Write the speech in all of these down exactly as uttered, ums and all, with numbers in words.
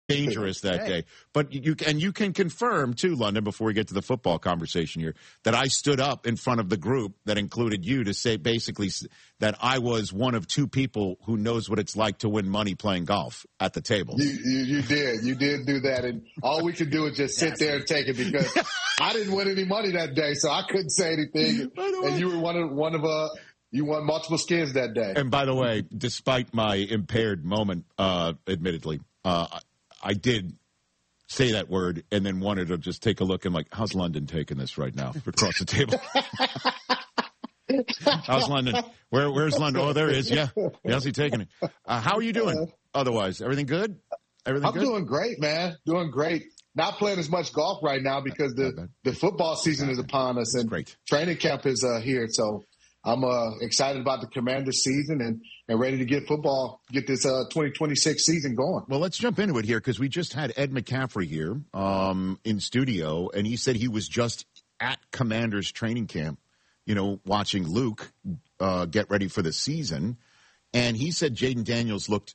dangerous that day. But you and you can confirm too, London, before we get to the football conversation here, that I stood up in front of the group that included you to say basically that I was one of two people who knows what it's like to win money playing golf at the table. You, you, you did. You did do that. And all we could do is just sit there and take it because I didn't win any money that day, so I couldn't say anything. And you were one of one of uh you won multiple skins that day. And by the way, despite my impaired moment, uh, admittedly, uh, I did say that word and then wanted to just take a look and like, how's London taking this right now across the table? How's London? Where, where's London? Oh, there he is. Yeah. How's he taking it? Uh, how are you doing otherwise? Everything good? Everything I'm good? doing great, man. Doing great. Not playing as much golf right now because the, the football season is upon us and great. Training camp is uh, here. So I'm uh, excited about the Commanders season and, and ready to get football, get this uh, twenty twenty-six season going. Well, let's jump into it here because we just had Ed McCaffrey here um, in studio, and he said he was just at Commanders training camp, you know, watching Luke uh, get ready for the season. And he said Jayden Daniels looked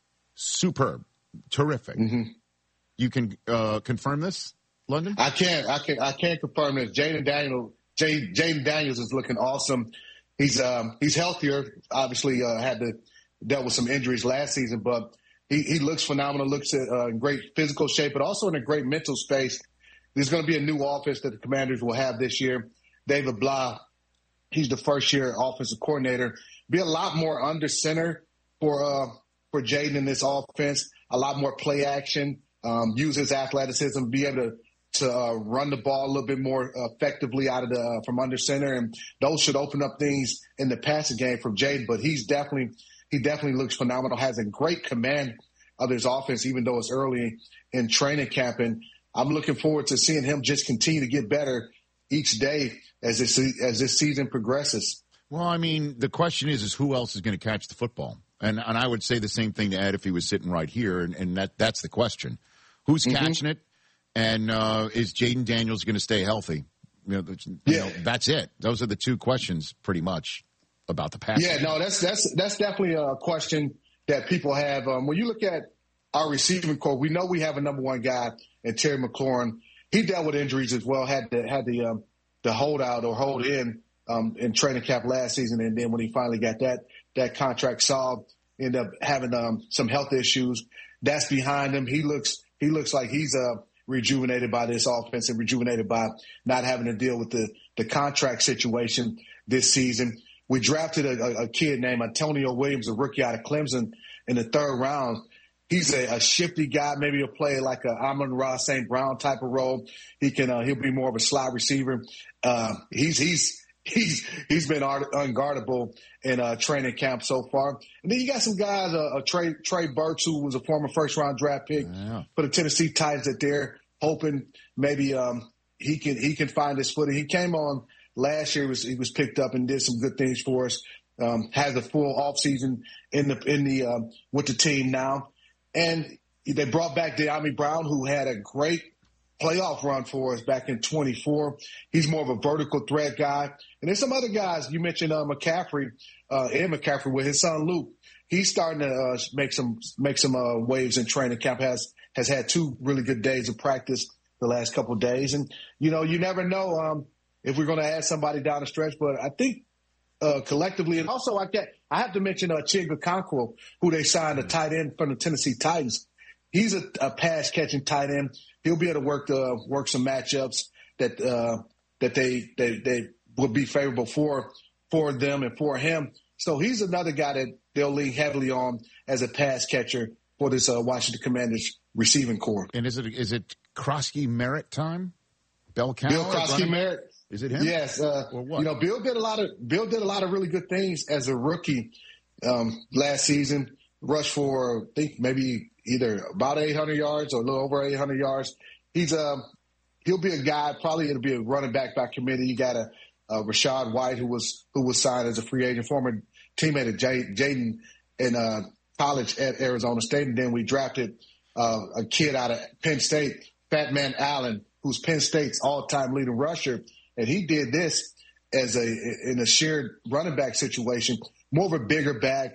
superb, terrific. Mm-hmm. You can uh, confirm this, London? I can't. I can. I can't confirm this. Jayden Daniels. Jayden Daniels is looking awesome. He's um, he's healthier. Obviously, uh, had to dealt with some injuries last season, but he, he looks phenomenal. Looks at, uh, in great physical shape, but also in a great mental space. There's going to be a new offense that the Commanders will have this year. David Blah, he's the first year offensive coordinator. Be a lot more under center for uh, for Jayden in this offense. A lot more play action. Um, use his athleticism. Be able to. to uh, run the ball a little bit more effectively out of the uh, from under center, and those should open up things in the passing game from Jayden. But he's definitely he definitely looks phenomenal. Has a great command of his offense, even though it's early in training camp. And I'm looking forward to seeing him just continue to get better each day as this as this season progresses. Well, I mean, the question is, is who else is going to catch the football? And and I would say the same thing to Ed if he was sitting right here, and, and that that's the question: who's mm-hmm. catching it? And uh, is Jayden Daniels going to stay healthy? You know, you yeah. know, that's it. Those are the two questions, pretty much, about the pass. Yeah, no, that's that's that's definitely a question that people have. Um, when you look at our receiving core, we know we have a number one guy in Terry McLaurin. He dealt with injuries as well. Had the had the um, the holdout or hold in um, in training camp last season, and then when he finally got that that contract solved, ended up having um, some health issues. That's behind him. He looks he looks like he's a uh, rejuvenated by this offense and rejuvenated by not having to deal with the, the contract situation this season. We drafted a, a kid named Antonio Williams, a rookie out of Clemson, in the third round. He's a, a shifty guy. Maybe he'll play like a Amon-Ra Saint Brown type of role. He can, uh, he'll be more of a slot receiver. Uh, he's, he's, he's, he's been unguardable in uh, training camp so far. And then you got some guys, uh, uh, Trey, Trey Burks, who was a former first round draft pick yeah. for the Tennessee Titans, that they're hoping maybe um, he can he can find his footing. He came on last year. He was, he was picked up and did some good things for us. Um, has a full offseason in the in the um, with the team now, and they brought back De'Ami Brown, who had a great playoff run for us back in twenty-four. He's more of a vertical threat guy. And there's some other guys. You mentioned uh, McCaffrey, uh, Ed McCaffrey with his son Luke. He's starting to uh, make some make some uh, waves in training camp. Has has had two really good days of practice the last couple of days. And, you know, you never know um, if we're going to add somebody down the stretch. But I think uh, collectively, and also I get, I have to mention uh, Chig Okonkwo, who they signed a tight end from the Tennessee Titans. He's a, a pass-catching tight end. He'll be able to work the, work some matchups that uh, that they, they they would be favorable for for them and for him. So he's another guy that they'll lean heavily on as a pass catcher for this uh, Washington Commanders receiving core. And is it is it Krosky Merritt time? Bell Cow? Bill Krosky Merritt. Is it him? Yes. Uh, or what? You know, Bill did a lot of Bill did a lot of really good things as a rookie um, last season. Rushed for I think maybe either about eight hundred yards or a little over eight hundred yards. He's a um, he'll be a guy. Probably it'll be a running back by committee. You got a, a Rashad White who was who was signed as a free agent, former teammate of Jayden in uh, college at Arizona State, and then we drafted uh, a kid out of Penn State, Fat Man Allen, who's Penn State's all-time leading rusher, and he did this as a in a shared running back situation, more of a bigger back,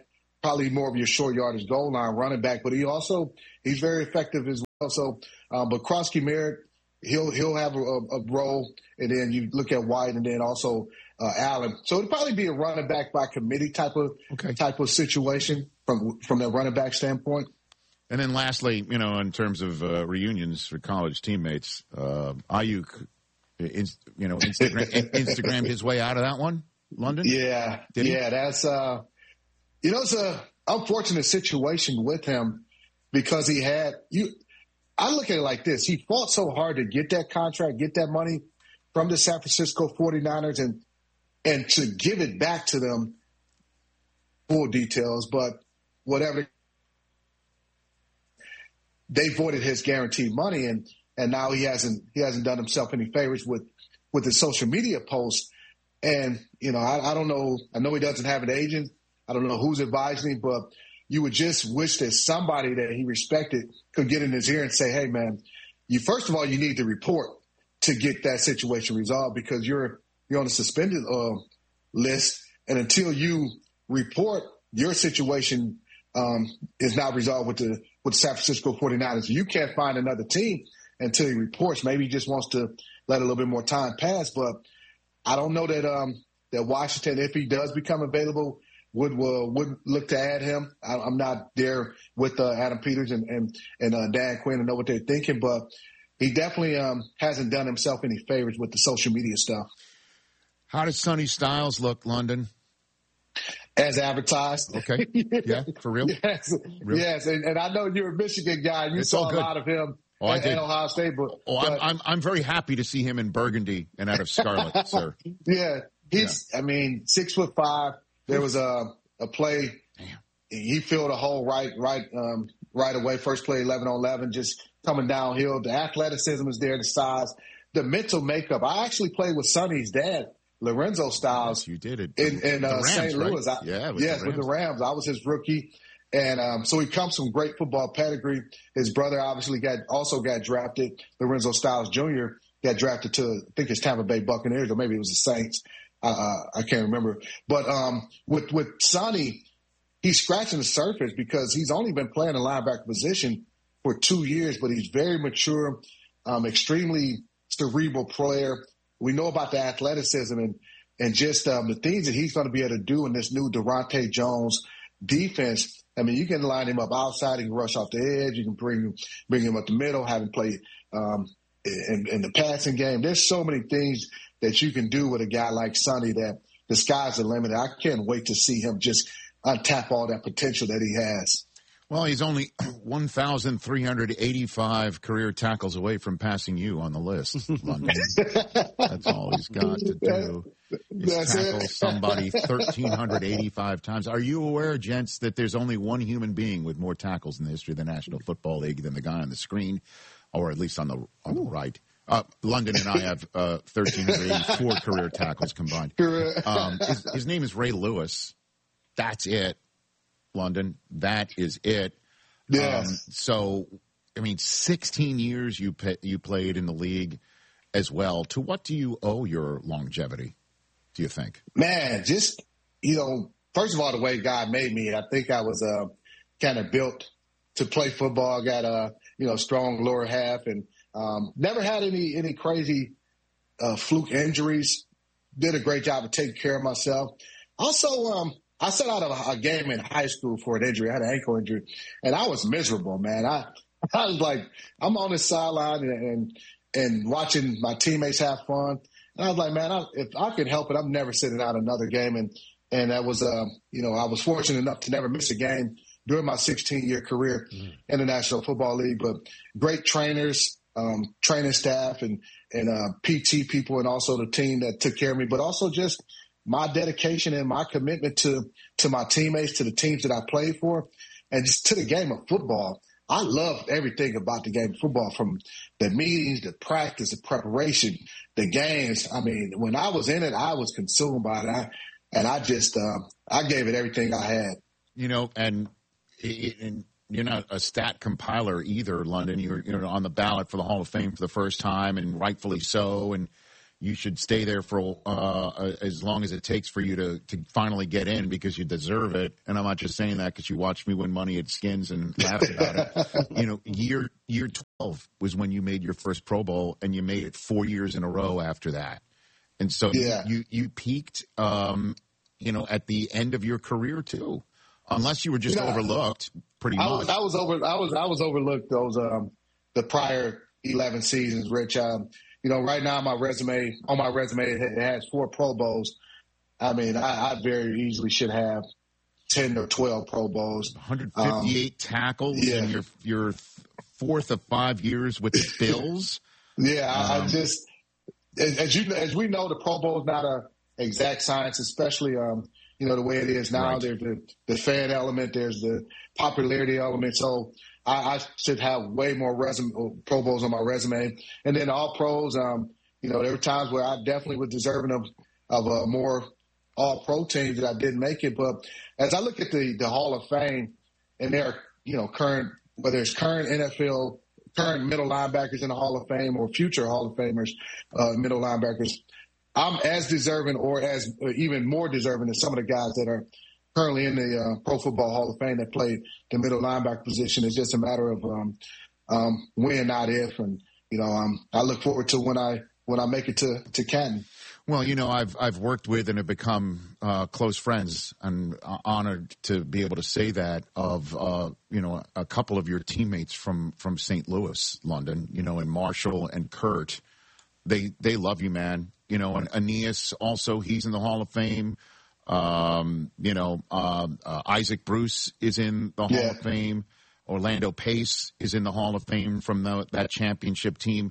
probably more of your short yardage goal line running back, but he also he's very effective as well. So, um, but Krosky Merritt, he'll he'll have a, a role, and then you look at White, and then also uh, Allen. So it'd probably be a running back by committee type of okay. type of situation from from the running back standpoint. And then lastly, you know, in terms of uh, reunions for college teammates, uh, Ayuk, you know, Instagram, Instagrammed his way out of that one, London? Yeah, Did yeah, he? that's, uh, you know, it's a unfortunate situation with him because he had, you. I look at it like this. He fought so hard to get that contract, get that money from the San Francisco forty-niners and and to give it back to them, full details, but whatever. They voided his guaranteed money, and and now he hasn't he hasn't done himself any favors with with his social media posts. And you know, I, I don't know. I know he doesn't have an agent. I don't know who's advising him, but you would just wish that somebody that he respected could get in his ear and say, "Hey, man, you first of all you need to report to get that situation resolved because you're you're on a suspended uh, list, and until you report, your situation um, is not resolved with the." with the San Francisco forty-niners. You can't find another team until he reports. Maybe he just wants to let a little bit more time pass. But I don't know that um, that Washington, if he does become available, would uh, would look to add him. I, I'm not there with uh, Adam Peters and and, and uh, Dan Quinn to know what they're thinking, but he definitely um, hasn't done himself any favors with the social media stuff. How does Sonny Styles look, London? As advertised. Okay. Yeah, for real? Yes. Real? Yes. And, and I know you're a Michigan guy. You it's saw a lot of him oh, at, at Ohio State. But, oh, but, I'm, I'm I'm very happy to see him in burgundy and out of scarlet, sir. Yeah. He's, yeah. I mean, six foot five. There was a, a play. Damn. He filled a hole right, right, um, right away. First play, eleven on eleven, just coming downhill. The athleticism is there, the size, the mental makeup. I actually played with Sonny's dad. Lorenzo Styles. Yes, you did it in, in uh, Saint Louis. Right? I, yeah, with yes, the with the Rams. I was his rookie, and um, so he comes from great football pedigree. His brother obviously got also got drafted. Lorenzo Styles Junior got drafted to I think it's Tampa Bay Buccaneers or maybe it was the Saints. Uh, I can't remember. But um, with with Sonny, he's scratching the surface because he's only been playing the linebacker position for two years, but he's very mature, um, extremely cerebral player. We know about the athleticism and and just um, the things that he's going to be able to do in this new Durante Jones defense. I mean, you can line him up outside, you can rush off the edge, you can bring bring him up the middle, have him play um, in, in the passing game. There's so many things that you can do with a guy like Sonny that the sky's the limit. I can't wait to see him just untap all that potential that he has. Well, he's only one thousand three hundred eighty-five career tackles away from passing you on the list, London. That's all he's got to do is That's tackle it. somebody one thousand three hundred eighty-five times. Are you aware, gents, that there's only one human being with more tackles in the history of the National Football League than the guy on the screen, or at least on the on the right? Uh, London and I have uh, one thousand three hundred eighty-four career tackles combined. Um, his, his name is Ray Lewis. That's it. London, that is it. Yes. Um, so, I mean, sixteen years you pay, you played in the league as well. To what do you owe your longevity, do you think? Man, just, you know, first of all, the way God made me, I think I was uh, kind of built to play football. I got a, you know, strong lower half and um, never had any, any crazy uh, fluke injuries. Did a great job of taking care of myself. Also, um, I sat out of a game in high school for an injury. I had an ankle injury, and I was miserable, man. I, I was like, I'm on the sideline and, and and watching my teammates have fun. And I was like, man, I, if I could help it, I'm never sitting out another game. And and that was, uh, you know, I was fortunate enough to never miss a game during my sixteen-year career mm-hmm. in the National Football League. But great trainers, um, training staff, and and uh, P T people, and also the team that took care of me. But also just my dedication and my commitment to, to my teammates, to the teams that I played for, and just to the game of football. I loved everything about the game of football, from the meetings, the practice, the preparation, the games. I mean, when I was in it, I was consumed by it. I, and I just, uh, I gave it everything I had. You know, and, and you're not a stat compiler either, London. You're, you're on the ballot for the Hall of Fame for the first time, and rightfully so. And you should stay there for uh, as long as it takes for you to, to finally get in because you deserve it. And I'm not just saying that because you watched me win money at Skins and laughed about it. You know, year year twelve was when you made your first Pro Bowl, and you made it four years in a row after that. And so yeah. you you peaked, um, you know, at the end of your career too, unless you were just you know, overlooked. Pretty I much. Was, I was over. I was I was overlooked those um, the prior eleven seasons, Rich. Um, You know, right now my resume on my resume it has four Pro Bowls. I mean, I, I very easily should have ten or twelve Pro Bowls. one hundred fifty-eight um, tackles yeah. in your your fourth of five years with the Bills. Yeah, um, I just as you as we know, the Pro Bowl is not a exact science, especially um, you know the way it is now. Right. There's the, the fan element, there's the popularity element. So I, I should have way more resume, Pro Bowls on my resume. And then all pros, um, you know, there were times where I definitely was deserving of, of a more all pro teams that I didn't make it. But as I look at the, the Hall of Fame and their, you know, current, whether it's current N F L, current middle linebackers in the Hall of Fame or future Hall of Famers, uh, middle linebackers, I'm as deserving or as or even more deserving than some of the guys that are currently in the uh, Pro Football Hall of Fame that played the middle linebacker position. It's just a matter of um, um, when, not if. And, you know, um, I look forward to when I when I make it to, to Canton. Well, you know, I've I've worked with and have become uh, close friends, and uh, honored to be able to say that of, uh, you know, a couple of your teammates from, from Saint Louis, London, you know, and Marshall and Kurt. They, they love you, man. You know, and Aeneas also, he's in the Hall of Fame. Um, you know, uh, uh, Isaac Bruce is in the Hall yeah. of Fame. Orlando Pace is in the Hall of Fame from the, that championship team.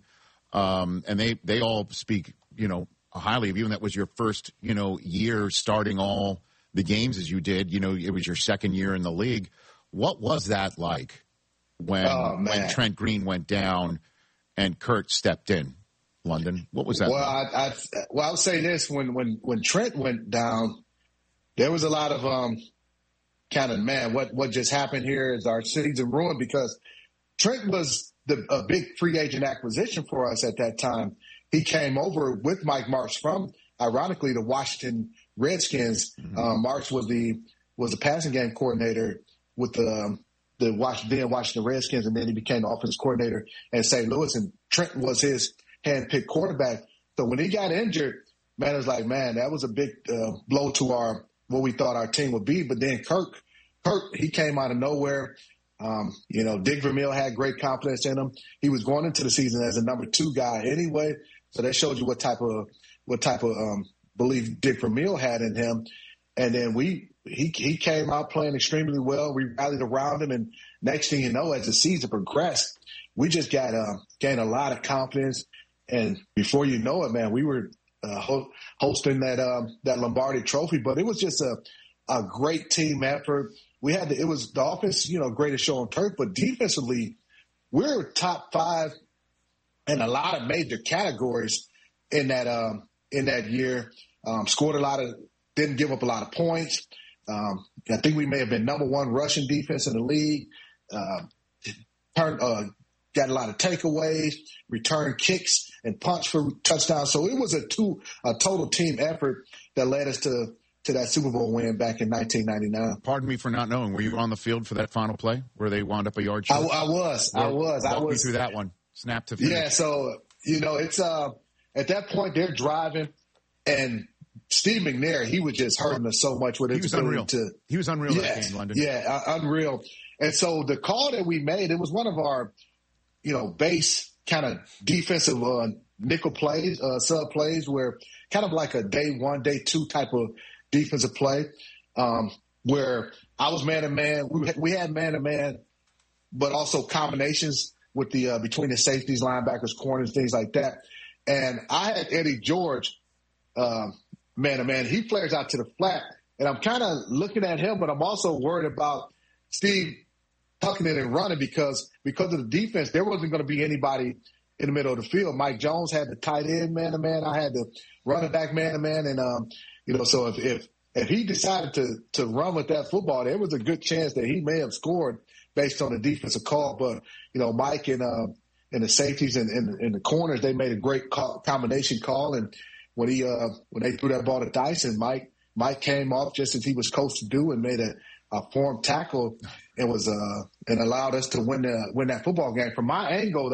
Um, and they, they all speak, you know, highly of you. And that was your first, you know, year starting all the games as you did. You know, it was your second year in the league. What was that like when, oh, when Trent Green went down and Kurt stepped in? London, what was that? Well, like? I, I, well, I'll say this: when when when Trent went down, there was a lot of um, kind of man, what what just happened here? Is our season ruined? Because Trent was the a big free agent acquisition for us at that time. He came over with Mike Martz from, ironically, the Washington Redskins. Mm-hmm. Um, Martz was the was the passing game coordinator with the the Washington, then Washington Redskins, and then he became the offensive coordinator in Saint Louis. And Trent was his hand-picked quarterback. So when he got injured, man, it was like, man, that was a big uh, blow to our what we thought our team would be. But then Kirk, Kirk, he came out of nowhere. Um, you know, Dick Vermeil had great confidence in him. He was going into the season as a number two guy anyway. So that showed you what type of what type of um, belief Dick Vermeil had in him. And then we he he came out playing extremely well. We rallied around him, and next thing you know, as the season progressed, we just got uh, gained a lot of confidence. And before you know it, man, we were uh, ho- hosting that um, that Lombardi Trophy. But it was just a a great team effort. We had the, it was the offense, you know, greatest show on turf, but defensively, we we're top five in a lot of major categories in that um, in that year. Um, scored a lot of, didn't give up a lot of points. Um, I think we may have been number one rushing defense in the league. Uh, turned, uh, got a lot of takeaways, return kicks, and punch for touchdowns. So it was a two a total team effort that led us to to that Super Bowl win back in nineteen ninety-nine. Pardon me for not knowing. Were you on the field for that final play where they wound up a yard short? I, I was. Well, I was. Walk I was. me through that one. Snap to finish. Yeah. So you know, it's uh at that point they're driving, and Steve McNair, he was just hurting us so much with his he was unreal. To, he was unreal. Yes, that game, London. Yeah, uh, unreal. And so the call that we made, it was one of our, you know, base kind of defensive uh, nickel plays, uh, sub plays, where kind of like a day one, day two type of defensive play, um, where I was man to man. We we had man to man, but also combinations with the uh, between the safeties, linebackers, corners, things like that. And I had Eddie George, uh, man to man. He flares out to the flat, and I'm kind of looking at him, but I'm also worried about Steve tucking it and running because because of the defense, there wasn't going to be anybody in the middle of the field. Mike Jones had the tight end man to man. I had the running back man to man, and um, you know, so if, if if he decided to to run with that football, there was a good chance that he may have scored based on the defensive call. But you know, Mike and uh, and the safeties and, and, and the corners, they made a great call, combination call. And when he uh, when they threw that ball to Dyson, Mike Mike came off just as he was coached to do and made a, a form tackle and was uh, and allowed us to win the, win that football game. From my angle,